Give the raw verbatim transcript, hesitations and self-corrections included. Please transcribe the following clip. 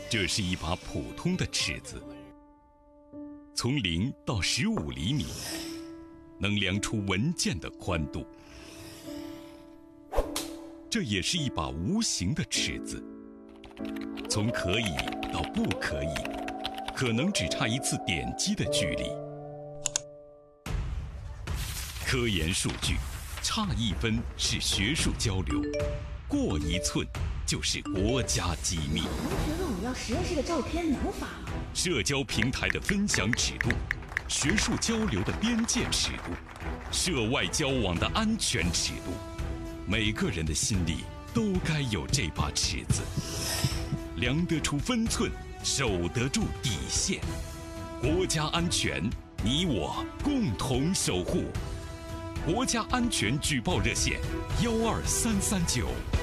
这是一把普通的尺子，从零到十五厘米，能量出文件的宽度。这也是一把无形的尺子，从可以到不可以，可能只差一次点击的距离。科研数据，差一分是学术交流，过一寸就是国家机密。 同学问我要实验室的照片，能发吗？ 社交平台的分享尺度，学术交流的边界尺度，涉外交往的安全尺度，每个人的心里都该有这把尺子，量得出分寸，守得住底线。国家安全，你我共同守护。国家安全举报热线：幺二三三九。